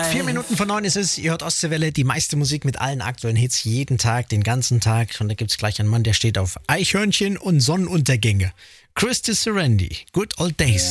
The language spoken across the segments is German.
8:04 ist es. Ihr hört Ostseewelle, die meiste Musik mit allen aktuellen Hits jeden Tag, den ganzen Tag. Und da gibt's gleich einen Mann, der steht auf Eichhörnchen und Sonnenuntergänge. Christy Serendi, Good Old Days.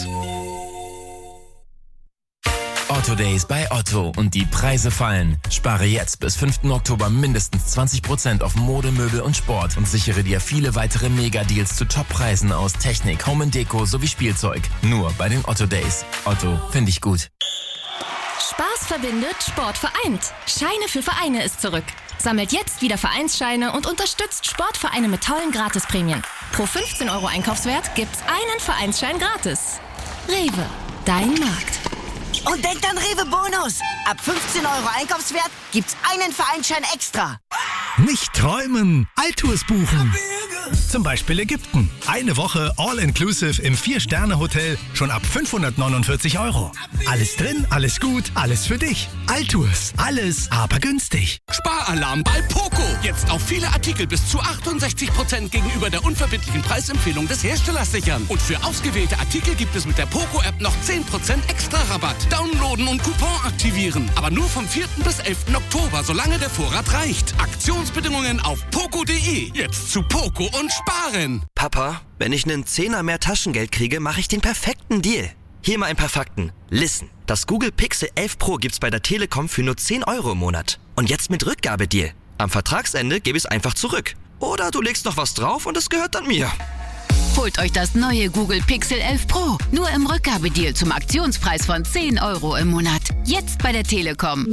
Otto Days bei Otto und die Preise fallen. Spare jetzt bis 5. Oktober mindestens 20% auf Mode, Möbel und Sport und sichere dir viele weitere Mega-Deals zu Top-Preisen aus Technik, Home & Deko sowie Spielzeug. Nur bei den Otto Days. Otto, finde ich gut. Spaß verbindet, Sport vereint. Scheine für Vereine ist zurück. Sammelt jetzt wieder Vereinsscheine und unterstützt Sportvereine mit tollen Gratisprämien. Pro 15 € Einkaufswert gibt's einen Vereinsschein gratis. Rewe, dein Markt. Und denkt an Rewe Bonus. Ab 15 € Einkaufswert gibt's einen Vereinsschein extra. Nicht träumen, Altours buchen. Zum Beispiel Ägypten. Eine Woche All-Inclusive im 4-Sterne-Hotel schon ab 549 €. Alles drin, alles gut, alles für dich. Altours, alles aber günstig. Sparalarm bei Poco. Jetzt auf viele Artikel bis zu 68% gegenüber der unverbindlichen Preisempfehlung des Herstellers sichern. Und für ausgewählte Artikel gibt es mit der Poco-App noch 10% extra Rabatt. Downloaden und Coupon aktivieren. Aber nur vom 4. bis 11. Oktober, solange der Vorrat reicht. Aktionsbedingungen auf poco.de. Jetzt zu Poco und sparen. Papa, wenn ich einen Zehner mehr Taschengeld kriege, mache ich den perfekten Deal. Hier mal ein paar Fakten. Listen, das Google Pixel 11 Pro gibt's bei der Telekom für nur 10 € im Monat. Und jetzt mit Rückgabedeal. Am Vertragsende gebe ich es einfach zurück. Oder du legst noch was drauf und es gehört dann mir. Holt euch das neue Google Pixel 11 Pro. Nur im Rückgabedeal zum Aktionspreis von 10 € im Monat. Jetzt bei der Telekom.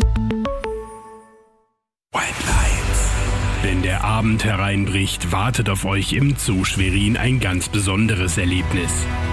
White Lights. Wenn der Abend hereinbricht, wartet auf euch im Zoo Schwerin ein ganz besonderes Erlebnis.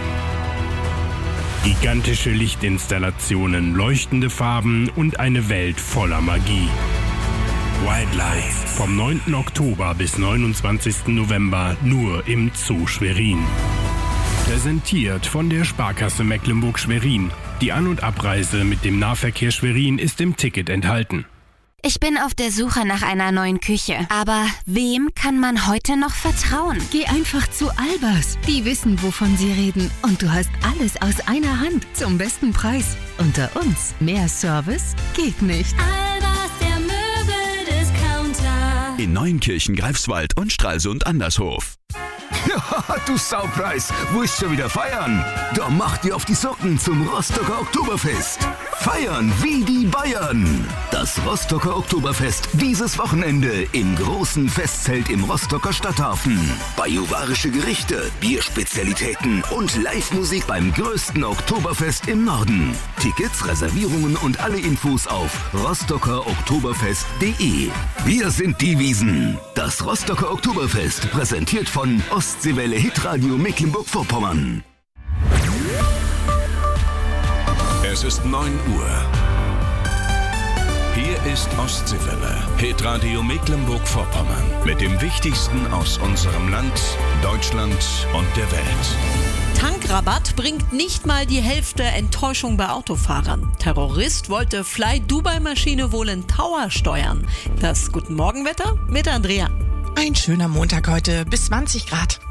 Gigantische Lichtinstallationen, leuchtende Farben und eine Welt voller Magie. White Lights. Vom 9. Oktober bis 29. November nur im Zoo Schwerin. Präsentiert von der Sparkasse Mecklenburg-Schwerin. Die An- und Abreise mit dem Nahverkehr Schwerin ist im Ticket enthalten. Ich bin auf der Suche nach einer neuen Küche. Aber wem kann man heute noch vertrauen? Geh einfach zu Albers. Die wissen, wovon sie reden. Und du hast alles aus einer Hand zum besten Preis. Unter uns. Mehr Service geht nicht. Albers, der Möbeldiscounter. In Neuenkirchen, Greifswald und Stralsund Andershof. Ja, du Saupreis, willst schon wieder feiern? Da mach dir auf die Socken zum Rostocker Oktoberfest. Feiern wie die Bayern. Das Rostocker Oktoberfest dieses Wochenende im großen Festzelt im Rostocker Stadthafen. Bajuwarische Gerichte, Bierspezialitäten und Live-Musik beim größten Oktoberfest im Norden. Tickets, Reservierungen und alle Infos auf rostockeroktoberfest.de. Wir sind die Wiesen. Das Rostocker Oktoberfest, präsentiert von Ostseewelle Hitradio Mecklenburg-Vorpommern. Es ist 9 Uhr. Hier ist Ostseewelle, Hitradio Mecklenburg-Vorpommern. Mit dem Wichtigsten aus unserem Land, Deutschland und der Welt. Tankrabatt bringt nicht mal die Hälfte Enttäuschung bei Autofahrern. Terrorist wollte Fly-Dubai-Maschine wohl in Tower steuern. Das Guten Morgenwetter mit Andrea. Ein schöner Montag heute, bis 20 Grad.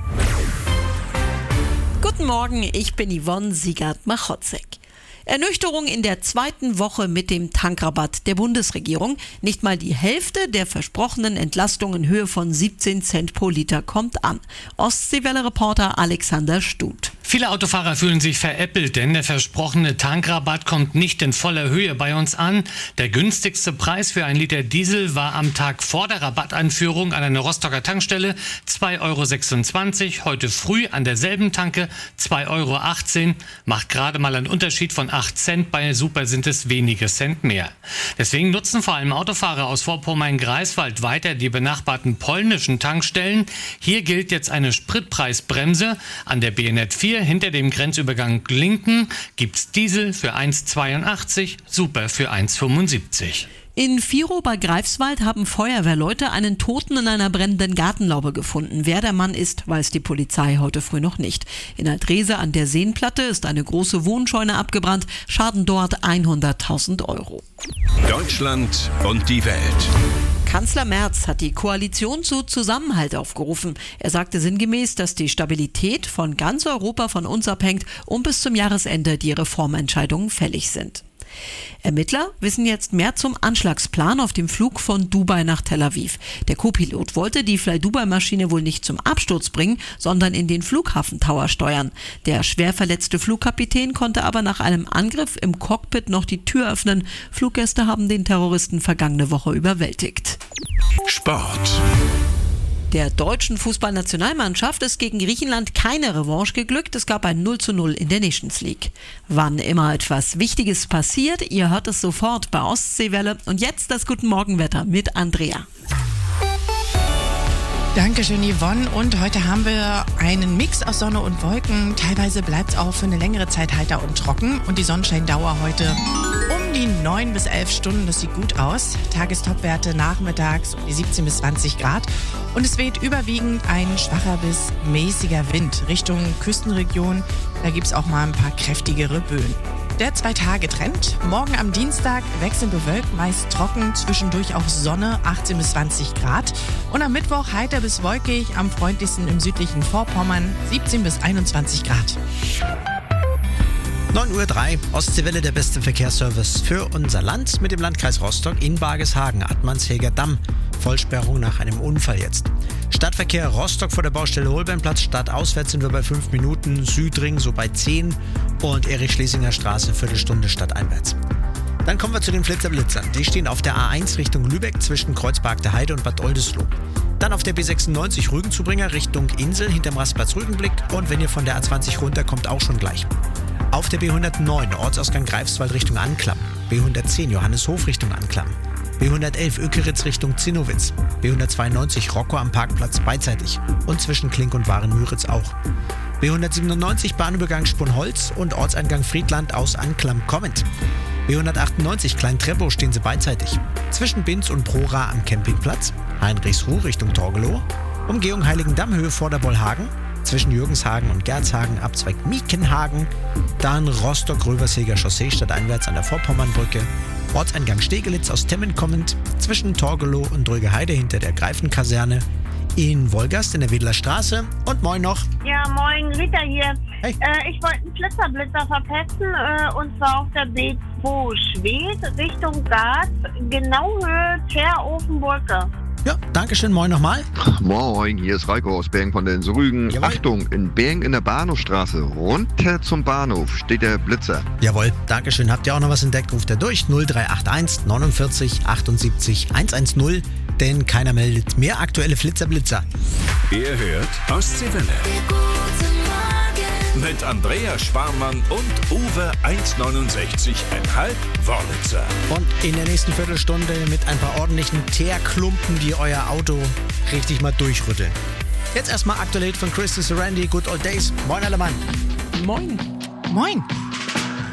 Guten Morgen, ich bin Yvonne Siegert-Machotzek. Ernüchterung in der zweiten Woche mit dem Tankrabatt der Bundesregierung. Nicht mal die Hälfte der versprochenen Entlastung in Höhe von 17 Cent pro Liter kommt an. Ostseewelle-Reporter Alexander Stut. Viele Autofahrer fühlen sich veräppelt, denn der versprochene Tankrabatt kommt nicht in voller Höhe bei uns an. Der günstigste Preis für 1 Liter Diesel war am Tag vor der Rabatteinführung an einer Rostocker Tankstelle 2,26 €. Heute früh an derselben Tanke 2,18 €. Macht gerade mal einen Unterschied von 8 Cent. Bei Super sind es wenige Cent mehr. Deswegen nutzen vor allem Autofahrer aus Vorpommern-Greifswald weiter die benachbarten polnischen Tankstellen. Hier gilt jetzt eine Spritpreisbremse. An der BNZ 4 hinter dem Grenzübergang Linken gibt's Diesel für 1,82, Super für 1,75. In Virow bei Greifswald haben Feuerwehrleute einen Toten in einer brennenden Gartenlaube gefunden. Wer der Mann ist, weiß die Polizei heute früh noch nicht. In Altreese an der Seenplatte ist eine große Wohnscheune abgebrannt. Schaden dort 100.000 €. Deutschland und die Welt. Kanzler Merz hat die Koalition zu Zusammenhalt aufgerufen. Er sagte sinngemäß, dass die Stabilität von ganz Europa von uns abhängt und bis zum Jahresende die Reformentscheidungen fällig sind. Ermittler wissen jetzt mehr zum Anschlagsplan auf dem Flug von Dubai nach Tel Aviv. Der Co-Pilot wollte die Fly-Dubai-Maschine wohl nicht zum Absturz bringen, sondern in den Flughafentower steuern. Der schwer verletzte Flugkapitän konnte aber nach einem Angriff im Cockpit noch die Tür öffnen. Fluggäste haben den Terroristen vergangene Woche überwältigt. Sport. Der deutschen Fußballnationalmannschaft ist gegen Griechenland keine Revanche geglückt. Es gab ein 0:0 in der Nations League. Wann immer etwas Wichtiges passiert, ihr hört es sofort bei Ostseewelle. Und jetzt das Guten Morgenwetter mit Andrea. Dankeschön, Yvonne. Und heute haben wir einen Mix aus Sonne und Wolken. Teilweise bleibt es auch für eine längere Zeit heiter und trocken. Und die Sonnenscheindauer heute um die 9 bis 11 Stunden. Das sieht gut aus. Tagestopwerte nachmittags um die 17 bis 20 Grad. Und es weht überwiegend ein schwacher bis mäßiger Wind Richtung Küstenregion. Da gibt es auch mal ein paar kräftigere Böen. Der 2-Tage-Trend. Morgen am Dienstag wechselnd bewölkt, meist trocken, zwischendurch auch Sonne, 18 bis 20 Grad. Und am Mittwoch heiter bis wolkig, am freundlichsten im südlichen Vorpommern, 17 bis 21 Grad. 9:03 Uhr, Ostseewelle, der beste Verkehrsservice für unser Land mit dem Landkreis Rostock in Bargeshagen, Attmannshäger Damm. Vollsperrung nach einem Unfall jetzt. Stadtverkehr Rostock vor der Baustelle Holbeinplatz, stadtauswärts sind wir bei 5 Minuten, Südring so bei 10 und Erich-Schlesinger Straße Viertelstunde stadteinwärts. Dann kommen wir zu den Blitzern. Die stehen auf der A1 Richtung Lübeck zwischen Kreuzberg der Heide und Bad Oldesloe. Dann auf der B96 Rügenzubringer Richtung Insel hinterm Rastplatz Rügenblick und wenn ihr von der A20 runterkommt, auch schon gleich. Auf der B109 Ortsausgang Greifswald Richtung Anklam, B110 Johanneshof Richtung Anklam, B111 Ökeritz Richtung Zinnowitz, B192 Rocco am Parkplatz beidseitig und zwischen Klink und Waren-Müritz auch. B197 Bahnübergang Sponholz und Ortseingang Friedland aus Anklam kommend. B198 Klein-Treppow stehen sie beidseitig. Zwischen Binz und Prora am Campingplatz, Heinrichsruh Richtung Torgelow, Umgehung Heiligendamm Höhe Vorderbollhagen, zwischen Jürgenshagen und Gerzhagen Abzweig Miekenhagen, dann Rostock-Röversheger Chaussee stadteinwärts an der Vorpommernbrücke, Ortseingang Stegelitz aus Temmen kommend, zwischen Torgelow und Drögeheide hinter der Greifenkaserne, in Wolgast in der Wedler Straße und moin noch. Ja, moin, Rita hier. Hey. Ich wollte einen Flitzer verpetzen und zwar auf der B2 Schwedt Richtung Graz, genau Höhe Teerofen-Burke. Ja, dankeschön, moin nochmal. Moin, hier ist Reiko aus Bergen von den Rügen. Jawohl. Achtung, in Bergen in der Bahnhofstraße, runter zum Bahnhof, steht der Blitzer. Jawohl, dankeschön. Habt ihr auch noch was entdeckt, ruft er durch 0381 49 78 110, denn keiner meldet mehr aktuelle Flitzer. Ihr hört Ostseewelle. Mit Andrea Sparmann und Uwe 1,69,5 Wörlitzer. Und in der nächsten Viertelstunde mit ein paar ordentlichen Teerklumpen, die euer Auto richtig mal durchrütteln. Jetzt erstmal aktuell von Christy Serendy, Good Old Days. Moin alle Mann. Moin. Moin.